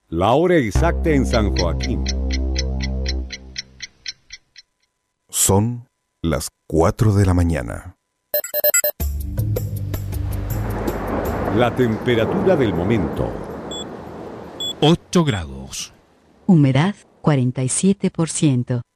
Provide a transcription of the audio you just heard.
La hora exacta en San Joaquín. Son las 4 de la mañana. La temperatura del momento. 8 grados. Humedad 47%.